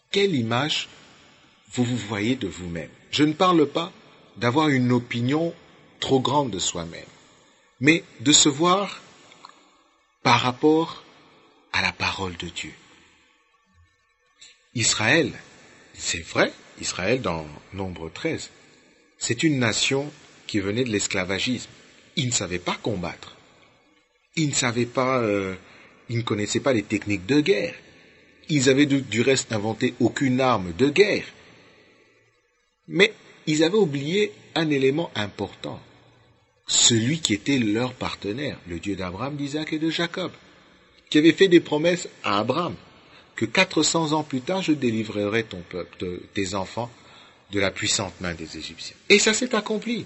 quelle image vous vous voyez de vous-même? Je ne parle pas d'avoir une opinion trop grande de soi-même, mais de se voir par rapport à la parole de Dieu. Israël, c'est vrai, Israël dans Nombre 13, c'est une nation qui venait de l'esclavagisme. Ils ne savaient pas combattre. Ils ne connaissaient pas les techniques de guerre. Ils avaient du reste inventé aucune arme de guerre. Mais ils avaient oublié un élément important. Celui qui était leur partenaire, le Dieu d'Abraham, d'Isaac et de Jacob, qui avait fait des promesses à Abraham, que 400 ans plus tard, je délivrerai ton peuple, tes enfants, de la puissante main des Égyptiens. Et ça s'est accompli.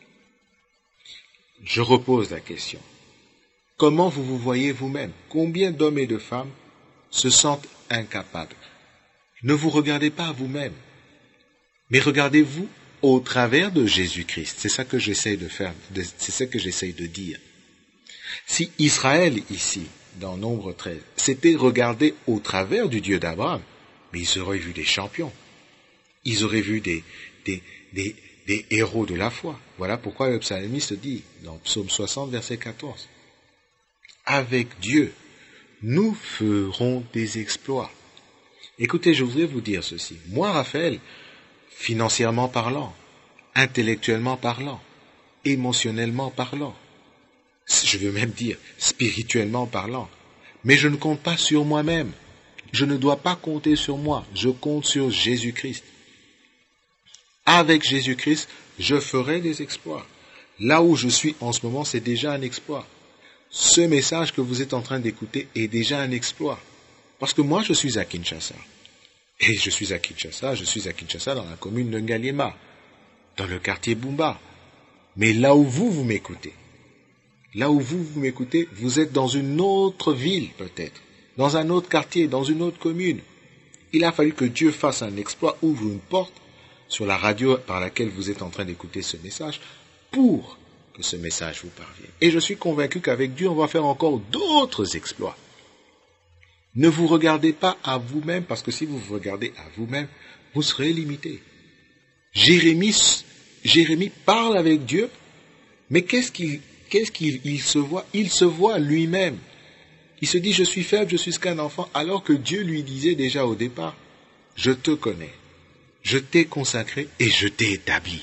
Je repose la question. Comment vous vous voyez vous-même? Combien d'hommes et de femmes se sentent incapables? Ne vous regardez pas à vous-même, mais regardez-vous au travers de Jésus-Christ. C'est ça que j'essaye de faire, c'est ça que j'essaye de dire. Si Israël, ici, dans Nombre 13, s'était regardé au travers du Dieu d'Abraham, mais ils auraient vu des champions. Ils auraient vu des héros de la foi. Voilà pourquoi le psalmiste dit, dans Psaume 60, verset 14, « Avec Dieu, nous ferons des exploits. » Écoutez, je voudrais vous dire ceci. Moi, Raphaël, financièrement parlant, intellectuellement parlant, émotionnellement parlant, je veux même dire spirituellement parlant, mais je ne compte pas sur moi-même. Je ne dois pas compter sur moi, je compte sur Jésus-Christ. Avec Jésus-Christ, je ferai des exploits. Là où je suis en ce moment, c'est déjà un exploit. Ce message que vous êtes en train d'écouter est déjà un exploit. Parce que moi, je suis à Kinshasa. Et je suis à Kinshasa dans la commune de Ngaliema, dans le quartier Bumba. Mais là où vous m'écoutez, vous êtes dans une autre ville peut-être, dans un autre quartier, dans une autre commune. Il a fallu que Dieu fasse un exploit, ouvre une porte sur la radio par laquelle vous êtes en train d'écouter ce message, pour que ce message vous parvienne. Et je suis convaincu qu'avec Dieu, on va faire encore d'autres exploits. Ne vous regardez pas à vous-même, parce que si vous vous regardez à vous-même, vous serez limité. Jérémie parle avec Dieu, mais qu'est-ce qu'il se voit? Il se voit lui-même. Il se dit, je suis faible, je suis qu'un enfant, alors que Dieu lui disait déjà au départ, je te connais, je t'ai consacré et je t'ai établi.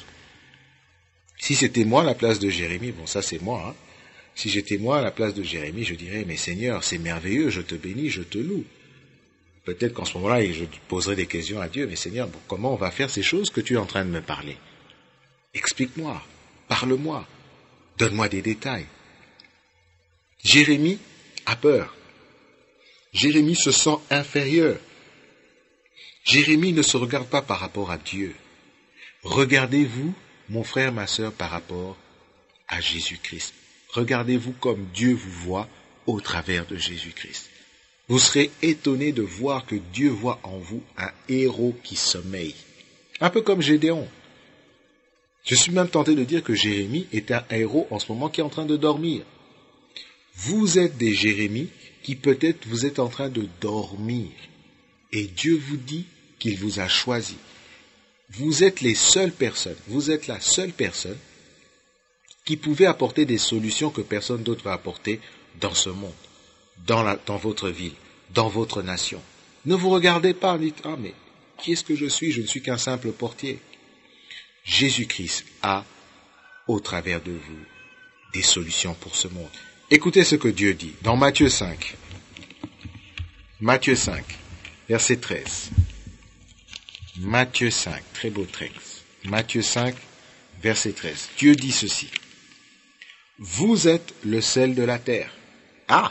Si c'était moi à la place de Jérémie, bon ça c'est moi, hein. Si j'étais moi à la place de Jérémie, je dirais, mais Seigneur, c'est merveilleux, je te bénis, je te loue. Peut-être qu'en ce moment-là, je poserai des questions à Dieu, mais Seigneur, bon, comment on va faire ces choses que tu es en train de me parler? Explique-moi, parle-moi, donne-moi des détails. Jérémie a peur. Jérémie se sent inférieur. Jérémie ne se regarde pas par rapport à Dieu. Regardez-vous, mon frère, ma sœur, par rapport à Jésus-Christ. Regardez-vous comme Dieu vous voit au travers de Jésus-Christ. Vous serez étonné de voir que Dieu voit en vous un héros qui sommeille. Un peu comme Gédéon. Je suis même tenté de dire que Jérémie est un héros en ce moment qui est en train de dormir. Vous êtes des Jérémies qui peut-être vous êtes en train de dormir. Et Dieu vous dit qu'il vous a choisi. Vous êtes la seule personne qui pouvait apporter des solutions que personne d'autre va apporter dans ce monde, dans votre ville, dans votre nation. Ne vous regardez pas, dites, ah mais qui est-ce que je suis? Je ne suis qu'un simple portier. Jésus-Christ a, au travers de vous, des solutions pour ce monde. Écoutez ce que Dieu dit dans Matthieu 5. Matthieu 5, verset 13. Matthieu 5, très beau texte. Matthieu 5, verset 13. Dieu dit ceci. Vous êtes le sel de la terre. Ah!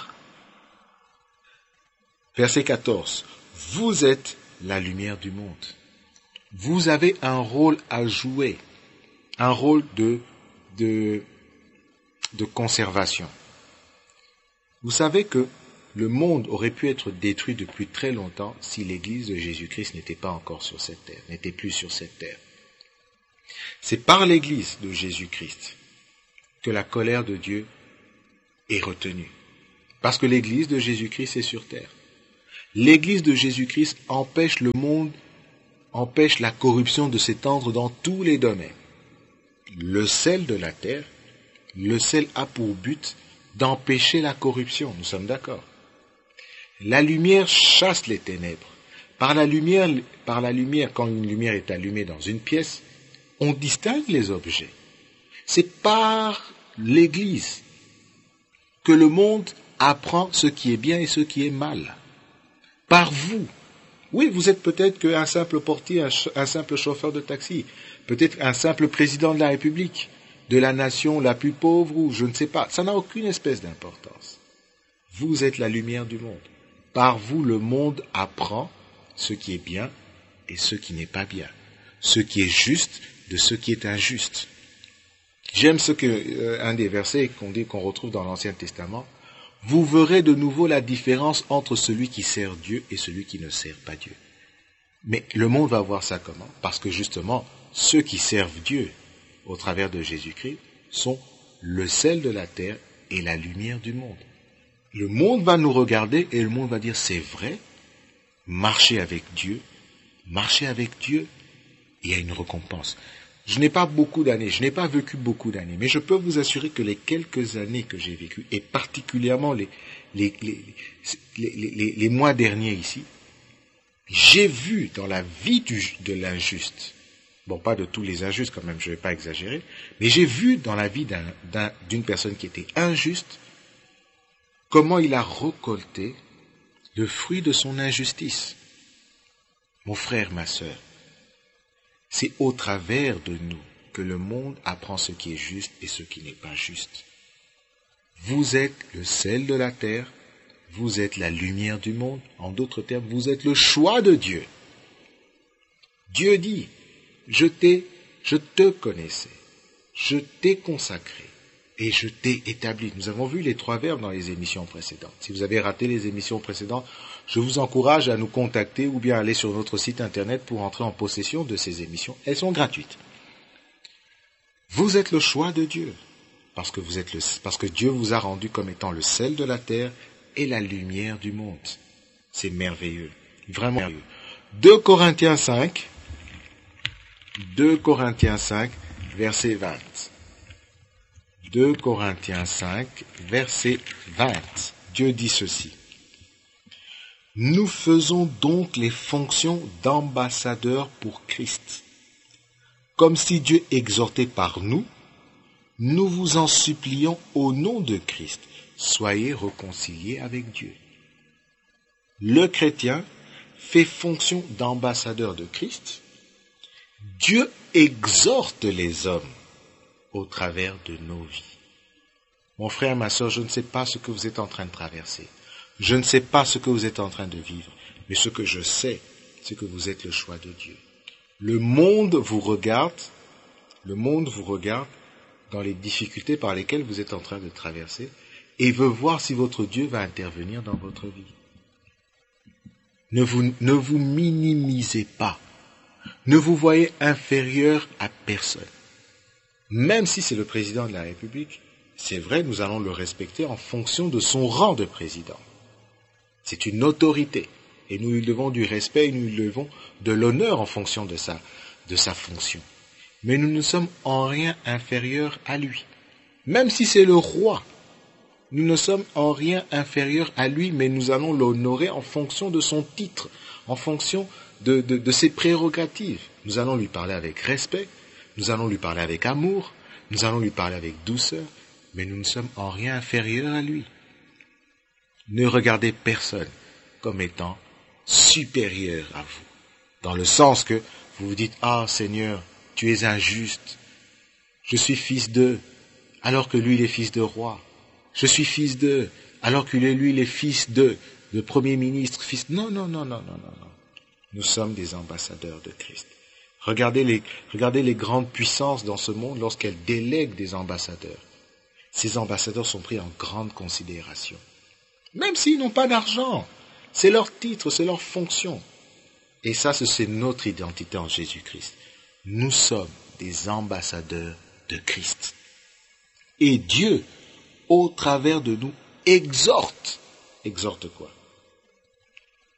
Verset 14. Vous êtes la lumière du monde. Vous avez un rôle à jouer. Un rôle de conservation. Vous savez que le monde aurait pu être détruit depuis très longtemps si l'Église de Jésus-Christ n'était pas encore sur cette terre, n'était plus sur cette terre. C'est par l'Église de Jésus-Christ que la colère de Dieu est retenue. Parce que l'Église de Jésus-Christ est sur terre. L'Église de Jésus-Christ empêche le monde, empêche la corruption de s'étendre dans tous les domaines. Le sel de la terre, le sel a pour but d'empêcher la corruption, nous sommes d'accord. La lumière chasse les ténèbres. Par la lumière, quand une lumière est allumée dans une pièce, on distingue les objets. C'est par l'Église que le monde apprend ce qui est bien et ce qui est mal. Par vous. Oui, vous êtes peut-être qu'un simple portier, un simple chauffeur de taxi, peut-être un simple président de la République, de la nation la plus pauvre ou je ne sais pas. Ça n'a aucune espèce d'importance. Vous êtes la lumière du monde. Par vous, le monde apprend ce qui est bien et ce qui n'est pas bien. Ce qui est juste de ce qui est injuste. J'aime un des versets qu'on retrouve dans l'Ancien Testament. Vous verrez de nouveau la différence entre celui qui sert Dieu et celui qui ne sert pas Dieu. Mais le monde va voir ça comment? Parce que justement, ceux qui servent Dieu au travers de Jésus-Christ sont le sel de la terre et la lumière du monde. Le monde va nous regarder et le monde va dire c'est vrai, marcher avec Dieu, il y a une récompense. Je n'ai pas beaucoup d'années, je n'ai pas vécu beaucoup d'années, mais je peux vous assurer que les quelques années que j'ai vécues, et particulièrement les mois derniers ici, j'ai vu dans la vie de l'injuste, bon pas de tous les injustes quand même, je ne vais pas exagérer, mais j'ai vu dans la vie d'une personne qui était injuste, comment il a récolté le fruit de son injustice. Mon frère, ma sœur, c'est au travers de nous que le monde apprend ce qui est juste et ce qui n'est pas juste. Vous êtes le sel de la terre, vous êtes la lumière du monde. En d'autres termes, vous êtes le choix de Dieu. Dieu dit, je te connaissais, je t'ai consacré et je t'ai établi. Nous avons vu les 3 verbes dans les émissions précédentes. Si vous avez raté les émissions précédentes, je vous encourage à nous contacter ou bien aller sur notre site internet pour entrer en possession de ces émissions. Elles sont gratuites. Vous êtes le choix de Dieu, parce que Dieu vous a rendu comme étant le sel de la terre et la lumière du monde. C'est merveilleux, vraiment merveilleux. 2 Corinthiens 5, verset 20. 2 Corinthiens 5, verset 20. Dieu dit ceci. Nous faisons donc les fonctions d'ambassadeurs pour Christ. Comme si Dieu exhortait par nous, nous vous en supplions au nom de Christ, soyez réconciliés avec Dieu. Le chrétien fait fonction d'ambassadeur de Christ. Dieu exhorte les hommes au travers de nos vies. Mon frère, ma sœur, je ne sais pas ce que vous êtes en train de traverser. Je ne sais pas ce que vous êtes en train de vivre. Mais ce que je sais, c'est que vous êtes le choix de Dieu. Le monde vous regarde dans les difficultés par lesquelles vous êtes en train de traverser et veut voir si votre Dieu va intervenir dans votre vie. Ne vous minimisez pas. Ne vous voyez inférieur à personne. Même si c'est le président de la République, c'est vrai, nous allons le respecter en fonction de son rang de président. C'est une autorité. Et nous lui devons du respect et nous lui devons de l'honneur en fonction de sa fonction. Mais nous ne sommes en rien inférieurs à lui. Même si c'est le roi, nous ne sommes en rien inférieurs à lui, mais nous allons l'honorer en fonction de son titre, en fonction de ses prérogatives. Nous allons lui parler avec respect, nous allons lui parler avec amour, nous allons lui parler avec douceur, mais nous ne sommes en rien inférieurs à lui. Ne regardez personne comme étant supérieur à vous, dans le sens que vous vous dites « Ah Seigneur, tu es injuste, je suis fils d'eux, alors que lui il est fils de roi, je suis fils d'eux, alors que lui il est fils de premier ministre, fils... » Non. Nous sommes des ambassadeurs de Christ. Regardez les grandes puissances dans ce monde lorsqu'elles délèguent des ambassadeurs. Ces ambassadeurs sont pris en grande considération. Même s'ils n'ont pas d'argent, c'est leur titre, c'est leur fonction. Et ça, c'est notre identité en Jésus-Christ. Nous sommes des ambassadeurs de Christ. Et Dieu, au travers de nous, exhorte. Exhorte quoi?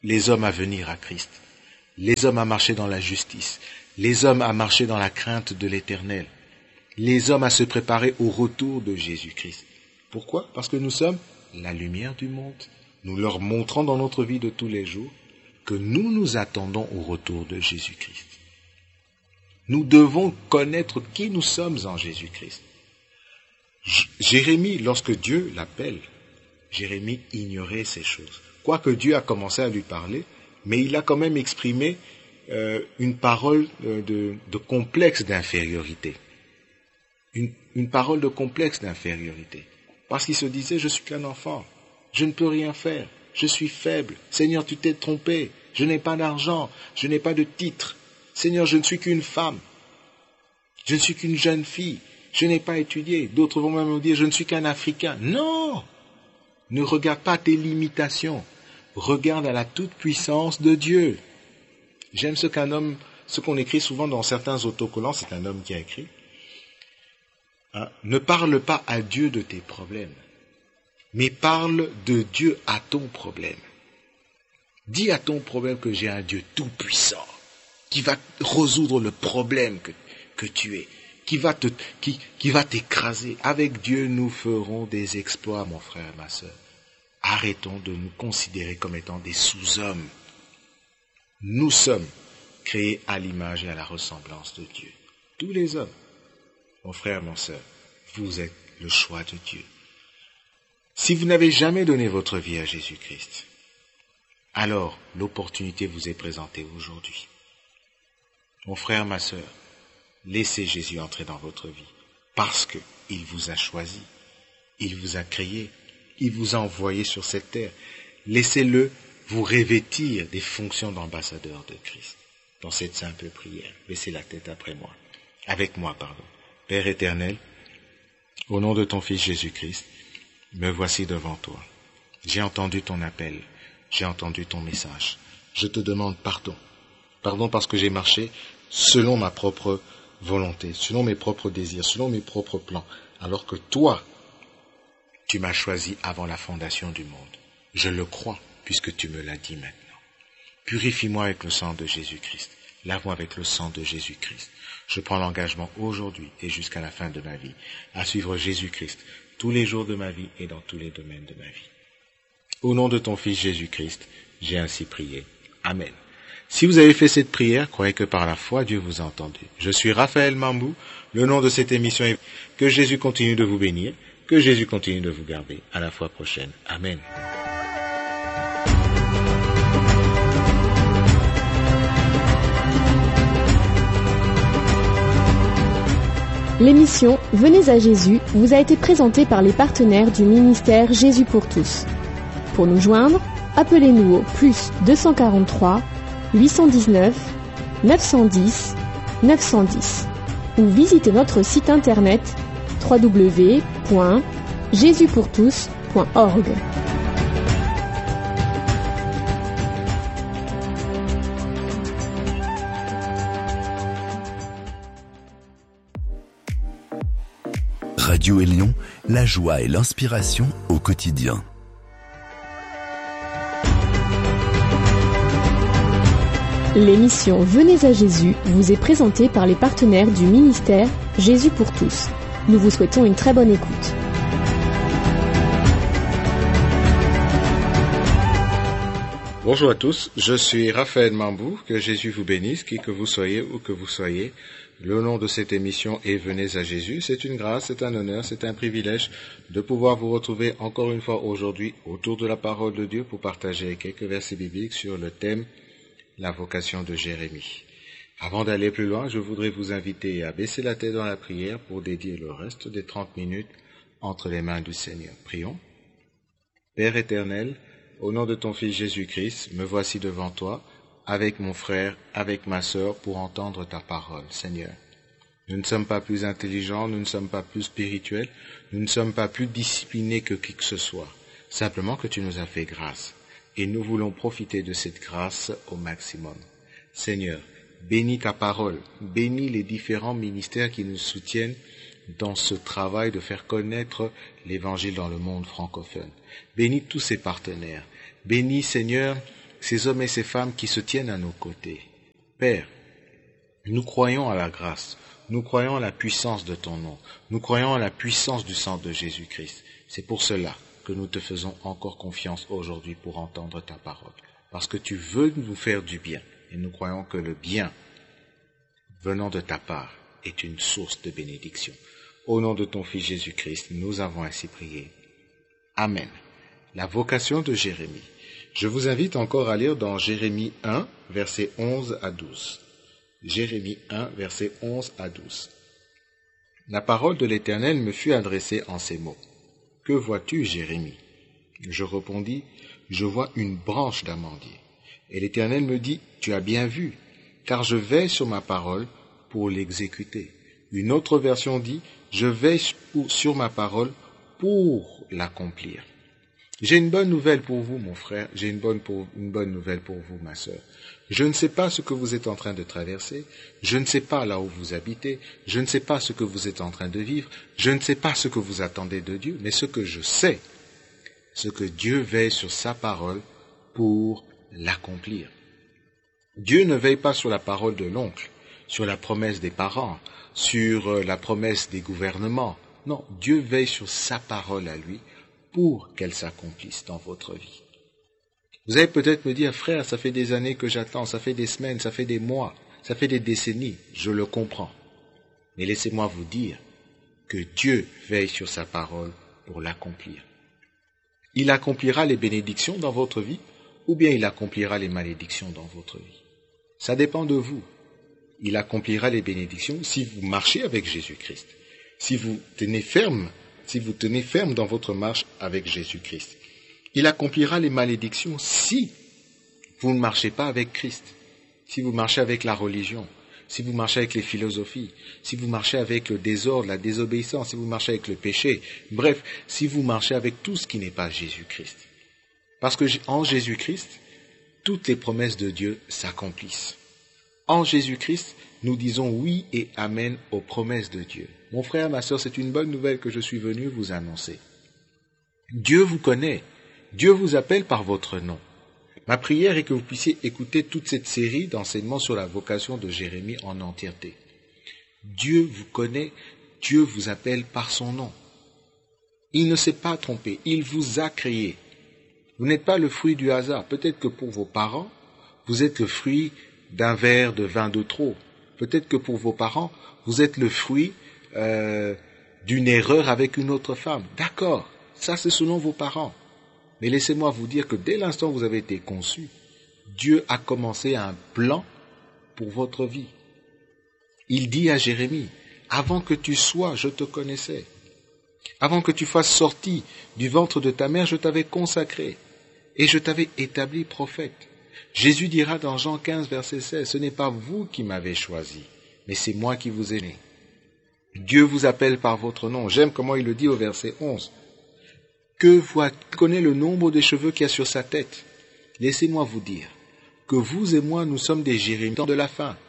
les hommes à venir à Christ, les hommes à marcher dans la justice, les hommes à marcher dans la crainte de l'Éternel, les hommes à se préparer au retour de Jésus-Christ. Pourquoi? Parce que nous sommes la lumière du monde. Nous leur montrons dans notre vie de tous les jours que nous nous attendons au retour de Jésus-Christ. Nous devons connaître qui nous sommes en Jésus-Christ. Jérémie, lorsque Dieu l'appelle, Jérémie ignorait ces choses. Quoique Dieu a commencé à lui parler, mais il a quand même exprimé une parole de complexe d'infériorité. Une parole de complexe d'infériorité. Parce qu'il se disait, je suis qu'un enfant, je ne peux rien faire, je suis faible. Seigneur, tu t'es trompé, je n'ai pas d'argent, je n'ai pas de titre. Seigneur, je ne suis qu'une femme, je ne suis qu'une jeune fille, je n'ai pas étudié. D'autres vont même me dire, je ne suis qu'un Africain. Non! Ne regarde pas tes limitations, regarde à la toute-puissance de Dieu. J'aime ce qu'on écrit souvent dans certains autocollants, c'est un homme qui a écrit. Ne parle pas à Dieu de tes problèmes, mais parle de Dieu à ton problème. Dis à ton problème que j'ai un Dieu tout-puissant, qui va résoudre le problème que tu es, qui va t'écraser. Avec Dieu, nous ferons des exploits, mon frère et ma sœur. Arrêtons de nous considérer comme étant des sous-hommes. Nous sommes créés à l'image et à la ressemblance de Dieu. Tous les hommes. Mon frère, mon sœur, vous êtes le choix de Dieu. Si vous n'avez jamais donné votre vie à Jésus-Christ, alors l'opportunité vous est présentée aujourd'hui. Mon frère, ma sœur, laissez Jésus entrer dans votre vie parce qu'il vous a choisi, il vous a créé, il vous a envoyé sur cette terre. Laissez-le vous revêtir des fonctions d'ambassadeur de Christ. Dans cette simple prière, baissez la tête avec moi. Père éternel, au nom de ton Fils Jésus-Christ, me voici devant toi. J'ai entendu ton appel, j'ai entendu ton message. Je te demande pardon. Pardon parce que j'ai marché selon ma propre volonté, selon mes propres désirs, selon mes propres plans, alors que toi, tu m'as choisi avant la fondation du monde. Je le crois, puisque tu me l'as dit maintenant. Purifie-moi avec le sang de Jésus-Christ. Lave-moi avec le sang de Jésus-Christ. Je prends l'engagement aujourd'hui et jusqu'à la fin de ma vie à suivre Jésus-Christ tous les jours de ma vie et dans tous les domaines de ma vie. Au nom de ton Fils Jésus-Christ, j'ai ainsi prié. Amen. Si vous avez fait cette prière, croyez que par la foi, Dieu vous a entendu. Je suis Raphaël Mambou. Le nom de cette émission est que Jésus continue de vous bénir, que Jésus continue de vous garder. À la fois prochaine. Amen. L'émission Venez à Jésus vous a été présentée par les partenaires du ministère Jésus pour tous. Pour nous joindre, appelez-nous au +243 819 910 910 ou visitez notre site internet www.jesuspourtous.org. Radio Élion, la joie et l'inspiration au quotidien. L'émission Venez à Jésus vous est présentée par les partenaires du ministère Jésus pour tous. Nous vous souhaitons une très bonne écoute. Bonjour à tous, je suis Raphaël Mambou, que Jésus vous bénisse, qui que vous soyez, où que vous soyez. Le nom de cette émission est Venez à Jésus. C'est une grâce, c'est un honneur, c'est un privilège de pouvoir vous retrouver encore une fois aujourd'hui autour de la parole de Dieu pour partager quelques versets bibliques sur le thème la vocation de Jérémie. Avant d'aller plus loin, je voudrais vous inviter à baisser la tête dans la prière pour dédier le reste des 30 minutes entre les mains du Seigneur. Prions. Père éternel, au nom de ton Fils Jésus-Christ, me voici devant toi, avec mon frère, avec ma sœur, pour entendre ta parole, Seigneur. Nous ne sommes pas plus intelligents, nous ne sommes pas plus spirituels, nous ne sommes pas plus disciplinés que qui que ce soit. Simplement que tu nous as fait grâce. Et nous voulons profiter de cette grâce au maximum. Seigneur, bénis ta parole, bénis les différents ministères qui nous soutiennent dans ce travail de faire connaître l'Évangile dans le monde francophone. Bénis tous ces partenaires. Bénis, Seigneur, ces hommes et ces femmes qui se tiennent à nos côtés. Père, nous croyons à la grâce, nous croyons à la puissance de ton nom, nous croyons à la puissance du sang de Jésus-Christ. C'est pour cela que nous te faisons encore confiance aujourd'hui pour entendre ta parole. Parce que tu veux nous faire du bien. Et nous croyons que le bien venant de ta part est une source de bénédiction. Au nom de ton Fils Jésus-Christ, nous avons ainsi prié. Amen. La vocation de Jérémie. Je vous invite encore à lire dans Jérémie 1, versets 11 à 12. Jérémie 1, versets 11 à 12. La parole de l'Éternel me fut adressée en ces mots. Que vois-tu, Jérémie? Je répondis, je vois une branche d'amandier. Et l'Éternel me dit, tu as bien vu, car je veille sur ma parole pour l'exécuter. Une autre version dit, je veille sur ma parole pour l'accomplir. J'ai une bonne nouvelle pour vous, mon frère, j'ai une bonne nouvelle pour vous, ma sœur. Je ne sais pas ce que vous êtes en train de traverser, je ne sais pas là où vous habitez, je ne sais pas ce que vous êtes en train de vivre, je ne sais pas ce que vous attendez de Dieu, mais ce que je sais, c'est que Dieu veille sur sa parole pour l'accomplir. Dieu ne veille pas sur la parole de l'oncle, sur la promesse des parents, sur la promesse des gouvernements. Non, Dieu veille sur sa parole à lui pour qu'elle s'accomplisse dans votre vie. Vous allez peut-être me dire, frère, ça fait des années que j'attends, ça fait des semaines, ça fait des mois, ça fait des décennies. Je le comprends. Mais laissez-moi vous dire que Dieu veille sur sa parole pour l'accomplir. Il accomplira les bénédictions dans votre vie ou bien il accomplira les malédictions dans votre vie. Ça dépend de vous. Il accomplira les bénédictions si vous marchez avec Jésus-Christ, si vous tenez ferme dans votre marche avec Jésus-Christ. Il accomplira les malédictions si vous ne marchez pas avec Christ, si vous marchez avec la religion, si vous marchez avec les philosophies, si vous marchez avec le désordre, la désobéissance, si vous marchez avec le péché, bref, si vous marchez avec tout ce qui n'est pas Jésus-Christ. Parce que en Jésus-Christ, toutes les promesses de Dieu s'accomplissent. En Jésus-Christ, nous disons oui et amen aux promesses de Dieu. Mon frère, ma sœur, c'est une bonne nouvelle que je suis venu vous annoncer. Dieu vous connaît. Dieu vous appelle par votre nom. Ma prière est que vous puissiez écouter toute cette série d'enseignements sur la vocation de Jérémie en entièreté. Dieu vous connaît, Dieu vous appelle par son nom. Il ne s'est pas trompé, il vous a créé. Vous n'êtes pas le fruit du hasard. Peut-être que pour vos parents, vous êtes le fruit d'un verre de vin de trop. Peut-être que pour vos parents, vous êtes le fruit d'une erreur avec une autre femme. D'accord, ça c'est selon vos parents. Mais laissez-moi vous dire que dès l'instant où vous avez été conçu, Dieu a commencé un plan pour votre vie. Il dit à Jérémie, avant que tu sois, je te connaissais. Avant que tu fasses sorti du ventre de ta mère, je t'avais consacré et je t'avais établi prophète. Jésus dira dans Jean 15, verset 16, ce n'est pas vous qui m'avez choisi, mais c'est moi qui vous ai né. Dieu vous appelle par votre nom. J'aime comment il le dit au verset 11. Connaît le nombre des cheveux qu'il y a sur sa tête. Laissez-moi vous dire que vous et moi, nous sommes des Jérémies de la fin.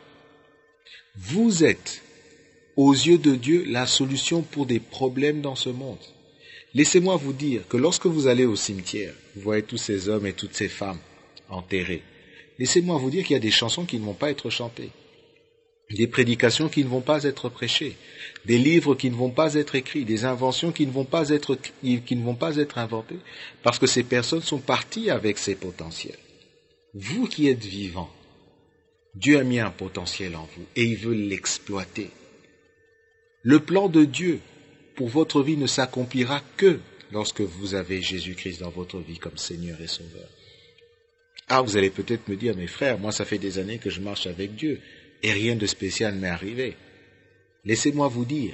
Vous êtes, aux yeux de Dieu, la solution pour des problèmes dans ce monde. Laissez-moi vous dire que lorsque vous allez au cimetière, vous voyez tous ces hommes et toutes ces femmes enterrés. Laissez-moi vous dire qu'il y a des chansons qui ne vont pas être chantées, des prédications qui ne vont pas être prêchées, des livres qui ne vont pas être écrits, des inventions qui ne vont pas être inventées, parce que ces personnes sont parties avec ces potentiels. Vous qui êtes vivants, Dieu a mis un potentiel en vous et il veut l'exploiter. Le plan de Dieu pour votre vie ne s'accomplira que lorsque vous avez Jésus-Christ dans votre vie comme Seigneur et Sauveur. Ah, vous allez peut-être me dire, mes frères, moi ça fait des années que je marche avec Dieu et rien de spécial m'est arrivé. Laissez-moi vous dire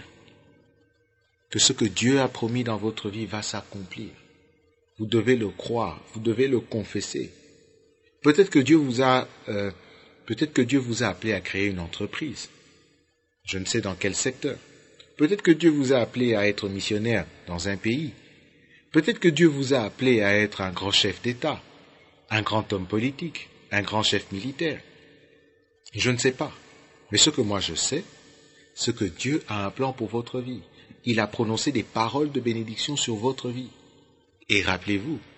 que ce que Dieu a promis dans votre vie va s'accomplir. Vous devez le croire, vous devez le confesser. Peut-être que Dieu vous a appelé à créer une entreprise. Je ne sais dans quel secteur. Peut-être que Dieu vous a appelé à être missionnaire dans un pays. Peut-être que Dieu vous a appelé à être un grand chef d'État, un grand homme politique, un grand chef militaire. Je ne sais pas. Mais ce que moi je sais, c'est que Dieu a un plan pour votre vie. Il a prononcé des paroles de bénédiction sur votre vie. Et rappelez-vous,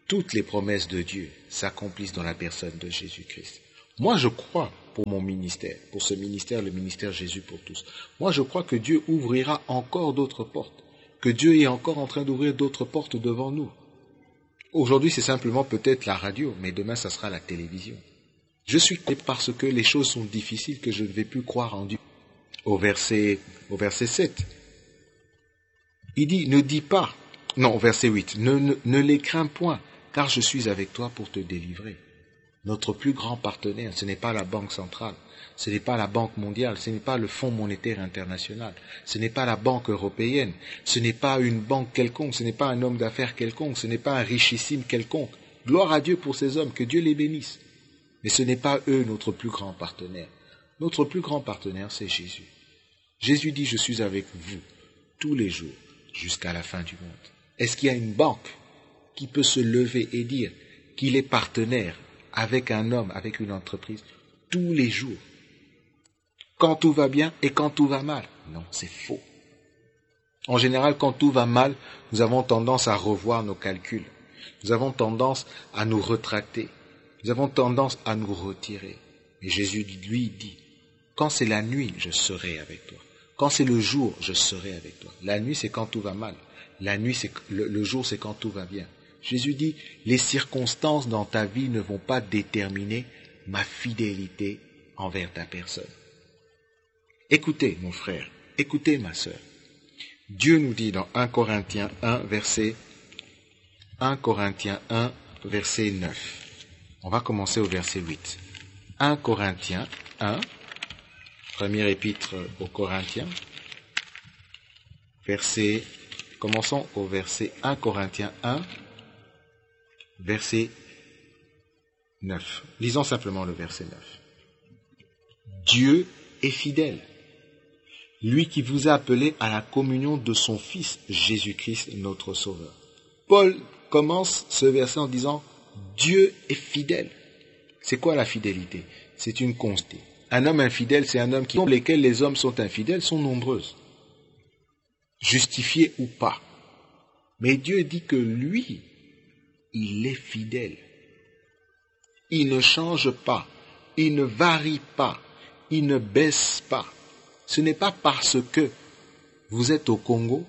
toutes les promesses de Dieu s'accomplissent dans la personne de Jésus-Christ. Moi, je crois pour mon ministère, pour ce ministère, le ministère Jésus pour tous. Moi, je crois que Dieu ouvrira encore d'autres portes, que Dieu est encore en train d'ouvrir d'autres portes devant nous. Aujourd'hui, c'est simplement peut-être la radio, mais demain, ça sera la télévision. Je suis parce que les choses sont difficiles que je ne vais plus croire en Dieu. Au verset 7, il dit, au verset 8, ne les crains point, car je suis avec toi pour te délivrer. Notre plus grand partenaire, ce n'est pas la Banque centrale, ce n'est pas la Banque mondiale, ce n'est pas le Fonds monétaire international, ce n'est pas la Banque européenne, ce n'est pas une banque quelconque, ce n'est pas un homme d'affaires quelconque, ce n'est pas un richissime quelconque. Gloire à Dieu pour ces hommes, que Dieu les bénisse. Mais ce n'est pas eux notre plus grand partenaire. Notre plus grand partenaire, c'est Jésus. Jésus dit, je suis avec vous tous les jours jusqu'à la fin du monde. Est-ce qu'il y a une banque qui peut se lever et dire qu'il est partenaire avec un homme, avec une entreprise, tous les jours, quand tout va bien et quand tout va mal? Non, c'est faux. En général, quand tout va mal, nous avons tendance à revoir nos calculs. Nous avons tendance à nous retracter. Nous avons tendance à nous retirer. Mais Jésus, lui, dit, quand c'est la nuit, je serai avec toi. Quand c'est le jour, je serai avec toi. La nuit, c'est quand tout va mal. La nuit, c'est le jour, c'est quand tout va bien. Jésus dit, les circonstances dans ta vie ne vont pas déterminer ma fidélité envers ta personne. Écoutez, mon frère, écoutez, ma sœur. Dieu nous dit dans 1 Corinthiens 1, verset 9. On va commencer au verset 8. 1 Corinthiens 1, première épître aux Corinthiens, commençons au verset 1 Corinthiens 1, verset 9. Lisons simplement le verset 9. Dieu est fidèle, lui qui vous a appelé à la communion de son Fils, Jésus-Christ, notre Sauveur. Paul commence ce verset en disant, Dieu est fidèle. C'est quoi la fidélité? C'est une constante. Un homme infidèle, c'est un homme pour lesquels les hommes sont infidèles sont nombreuses, justifiées ou pas. Mais Dieu dit que lui, il est fidèle. Il ne change pas, il ne varie pas, il ne baisse pas. Ce n'est pas parce que vous êtes au Congo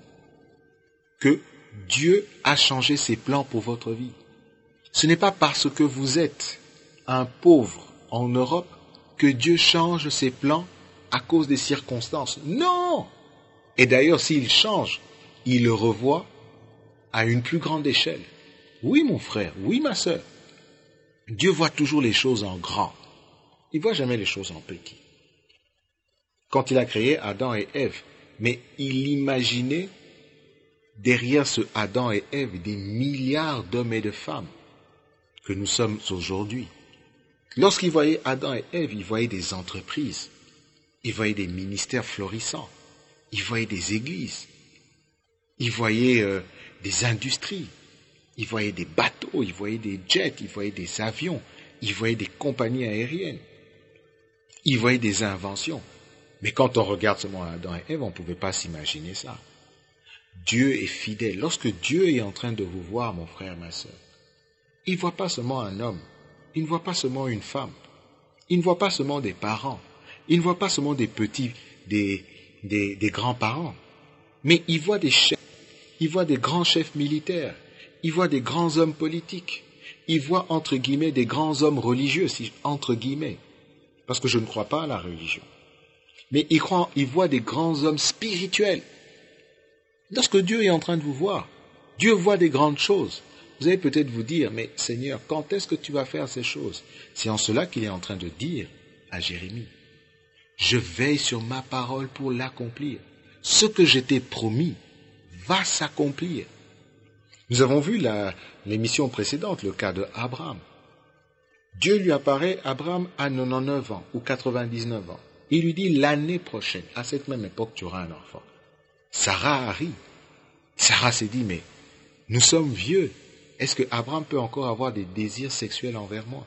que Dieu a changé ses plans pour votre vie. Ce n'est pas parce que vous êtes un pauvre en Europe que Dieu change ses plans à cause des circonstances. Non! Et d'ailleurs, s'il change, il le revoit à une plus grande échelle. Oui, mon frère, oui, ma sœur. Dieu voit toujours les choses en grand. Il ne voit jamais les choses en petit. Quand il a créé Adam et Ève, mais il imaginait derrière ce Adam et Ève des milliards d'hommes et de femmes que nous sommes aujourd'hui. Lorsqu'il voyait Adam et Ève, il voyait des entreprises, il voyait des ministères florissants, il voyait des églises, il voyait des industries, il voyait des bateaux, il voyait des jets, il voyait des avions, il voyait des compagnies aériennes, il voyait des inventions. Mais quand on regarde seulement Adam et Ève, on ne pouvait pas s'imaginer ça. Dieu est fidèle. Lorsque Dieu est en train de vous voir, mon frère, ma sœur, il ne voit pas seulement un homme, il ne voit pas seulement une femme, il ne voit pas seulement des parents, il ne voit pas seulement des petits, des grands-parents, mais il voit des chefs, il voit des grands chefs militaires, il voit des grands hommes politiques, il voit, entre guillemets, des grands hommes religieux, entre guillemets, parce que je ne crois pas à la religion. Mais il voit des grands hommes spirituels. Lorsque Dieu est en train de vous voir, Dieu voit des grandes choses. Vous allez peut-être vous dire, mais Seigneur, quand est-ce que tu vas faire ces choses? C'est en cela qu'il est en train de dire à Jérémie, je veille sur ma parole pour l'accomplir. Ce que je t'ai promis va s'accomplir. Nous avons vu l'émission précédente, le cas de Abraham. Dieu lui apparaît, Abraham a 99 ans ou 99 ans. Il lui dit, l'année prochaine, à cette même époque, tu auras un enfant. Sarah rit. Sarah s'est dit, mais nous sommes vieux. Est-ce que Abraham peut encore avoir des désirs sexuels envers moi?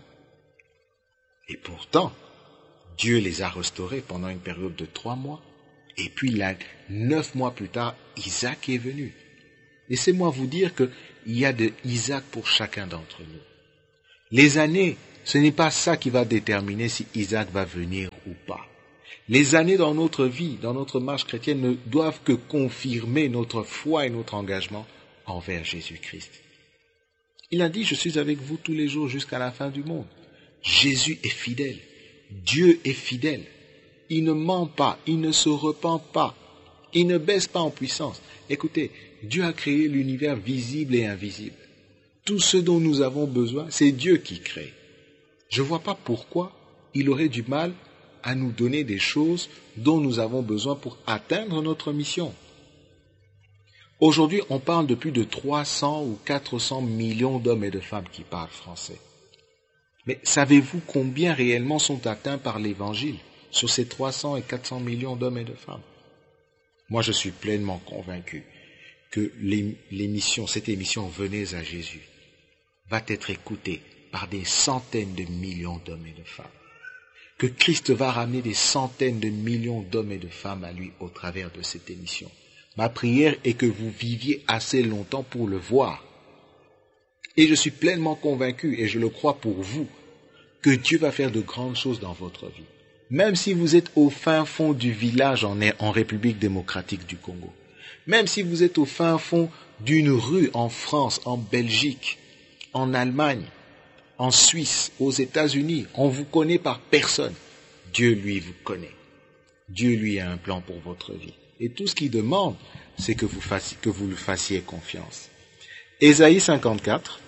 Et pourtant, Dieu les a restaurés pendant une période de 3 mois. Et puis, 9 mois plus tard, Isaac est venu. Laissez-moi vous dire qu'il y a de Isaac pour chacun d'entre nous. Les années, ce n'est pas ça qui va déterminer si Isaac va venir ou pas. Les années dans notre vie, dans notre marche chrétienne, ne doivent que confirmer notre foi et notre engagement envers Jésus-Christ. Il a dit, je suis avec vous tous les jours jusqu'à la fin du monde. Jésus est fidèle. Dieu est fidèle. Il ne ment pas, il ne se repent pas, il ne baisse pas en puissance. Écoutez, Dieu a créé l'univers visible et invisible. Tout ce dont nous avons besoin, c'est Dieu qui crée. Je ne vois pas pourquoi il aurait du mal à nous donner des choses dont nous avons besoin pour atteindre notre mission. Aujourd'hui, on parle de plus de 300 ou 400 millions d'hommes et de femmes qui parlent français. Mais savez-vous combien réellement sont atteints par l'Évangile sur ces 300 et 400 millions d'hommes et de femmes? Moi, je suis pleinement convaincu que cette émission « Venez à Jésus » va être écoutée par des centaines de millions d'hommes et de femmes. Que Christ va ramener des centaines de millions d'hommes et de femmes à lui au travers de cette émission. Ma prière est que vous viviez assez longtemps pour le voir. Et je suis pleinement convaincu, et je le crois pour vous, que Dieu va faire de grandes choses dans votre vie. Même si vous êtes au fin fond du village en République démocratique du Congo. Même si vous êtes au fin fond d'une rue en France, en Belgique, en Allemagne, en Suisse, aux États-Unis, on vous connaît par personne. Dieu, lui, vous connaît. Dieu, lui, a un plan pour votre vie. Et tout ce qu'il demande, c'est que vous lui fassiez confiance. Ésaïe 54,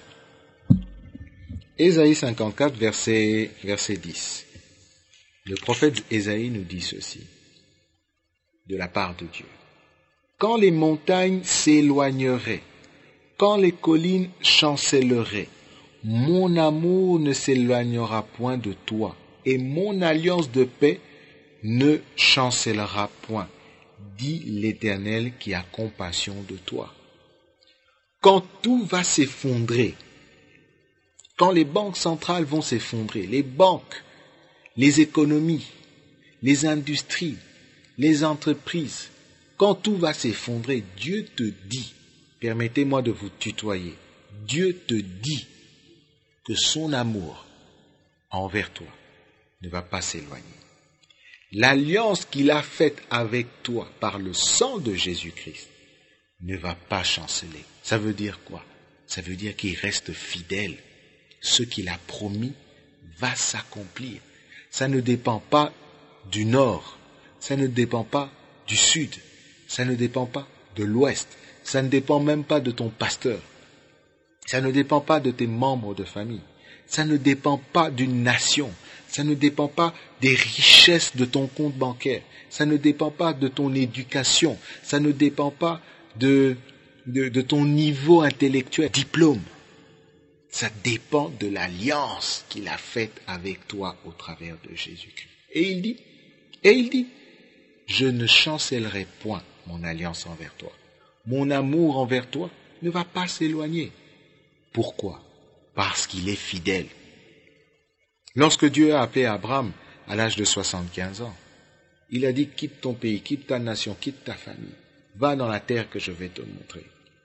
verset 10. Le prophète Ésaïe nous dit ceci, de la part de Dieu. Quand les montagnes s'éloigneraient, quand les collines chancelleraient, mon amour ne s'éloignera point de toi, et mon alliance de paix ne chancellera point, dit l'Éternel qui a compassion de toi. Quand tout va s'effondrer, quand les banques centrales vont s'effondrer, les banques, les économies, les industries, les entreprises, quand tout va s'effondrer, Dieu te dit, permettez-moi de vous tutoyer, Dieu te dit que son amour envers toi ne va pas s'éloigner. L'alliance qu'il a faite avec toi par le sang de Jésus-Christ ne va pas chanceler. Ça veut dire quoi? Ça veut dire qu'il reste fidèle. Ce qu'il a promis va s'accomplir. Ça ne dépend pas du nord, ça ne dépend pas du sud, ça ne dépend pas de l'ouest, ça ne dépend même pas de ton pasteur, ça ne dépend pas de tes membres de famille, ça ne dépend pas d'une nation, ça ne dépend pas des richesses de ton compte bancaire, ça ne dépend pas de ton éducation, ça ne dépend pas de ton niveau intellectuel, diplôme. Ça dépend de l'alliance qu'il a faite avec toi au travers de Jésus-Christ. Et il dit, je ne chancellerai point mon alliance envers toi. Mon amour envers toi ne va pas s'éloigner. Pourquoi? Parce qu'il est fidèle. Lorsque Dieu a appelé Abraham à l'âge de 75 ans, il a dit, quitte ton pays, quitte ta nation, quitte ta famille, va dans la terre que je vais te montrer.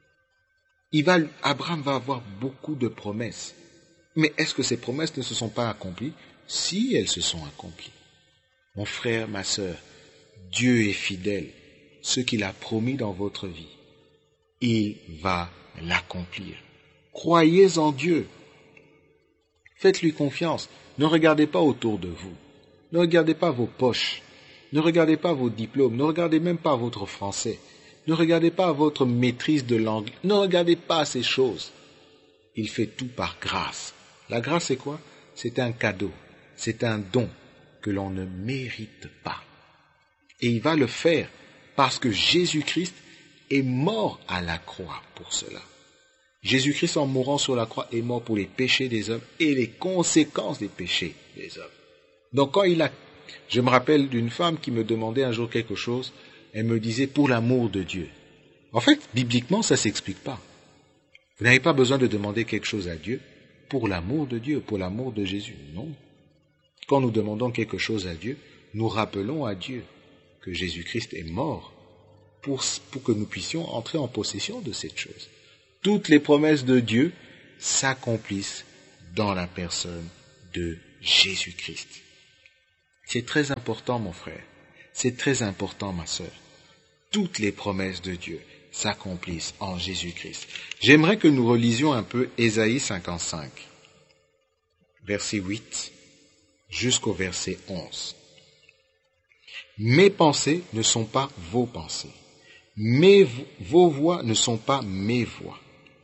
Abraham va avoir beaucoup de promesses. Mais est-ce que ces promesses ne se sont pas accomplies? Si elles se sont accomplies. Mon frère, ma sœur, Dieu est fidèle. Ce qu'il a promis dans votre vie, il va l'accomplir. Croyez en Dieu. Faites-lui confiance. Ne regardez pas autour de vous. Ne regardez pas vos poches. Ne regardez pas vos diplômes. Ne regardez même pas votre français. Ne regardez pas votre maîtrise de langue. Ne regardez pas ces choses. Il fait tout par grâce. La grâce, c'est quoi? C'est un cadeau. C'est un don que l'on ne mérite pas. Et il va le faire parce que Jésus-Christ est mort à la croix pour cela. Jésus-Christ, en mourant sur la croix, est mort pour les péchés des hommes et les conséquences des péchés des hommes. Donc je me rappelle d'une femme qui me demandait un jour quelque chose. Elle me disait, pour l'amour de Dieu. En fait, bibliquement, ça ne s'explique pas. Vous n'avez pas besoin de demander quelque chose à Dieu pour l'amour de Dieu, pour l'amour de Jésus. Non. Quand nous demandons quelque chose à Dieu, nous rappelons à Dieu que Jésus-Christ est mort pour que nous puissions entrer en possession de cette chose. Toutes les promesses de Dieu s'accomplissent dans la personne de Jésus-Christ. C'est très important, mon frère. C'est très important, ma sœur. Toutes les promesses de Dieu s'accomplissent en Jésus-Christ. J'aimerais que nous relisions un peu Ésaïe 55, verset 8 jusqu'au verset 11. Mes pensées ne sont pas vos pensées. Vos voix ne sont pas mes voix.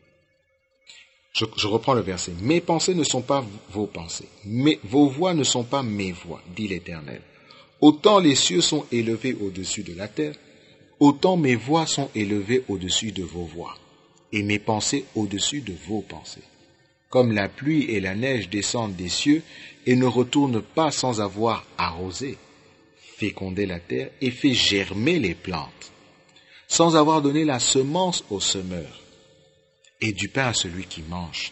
Je reprends le verset. Mes pensées ne sont pas vos pensées. Vos voix ne sont pas mes voix, dit l'Éternel. Autant les cieux sont élevés au-dessus de la terre, autant mes voix sont élevées au-dessus de vos voix, et mes pensées au-dessus de vos pensées. Comme la pluie et la neige descendent des cieux et ne retournent pas sans avoir arrosé, fécondé la terre et fait germer les plantes, sans avoir donné la semence au semeur, et du pain à celui qui mange.